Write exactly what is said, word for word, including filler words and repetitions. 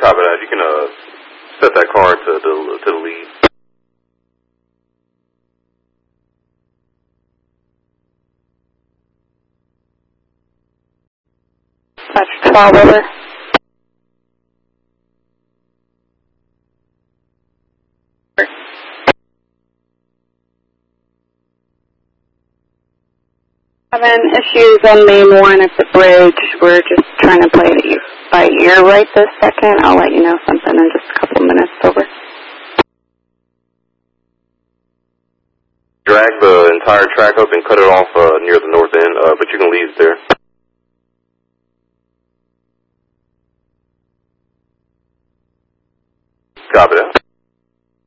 Copy that. You can uh, set that car to the, to the lead. That's twelve over. Having issues on main one at the bridge. We're just trying to play it by ear right this second. I'll let you know something in just a couple minutes. Over. Drag the entire track up and cut it off uh, near the north end, uh, but you can leave there. Copy that.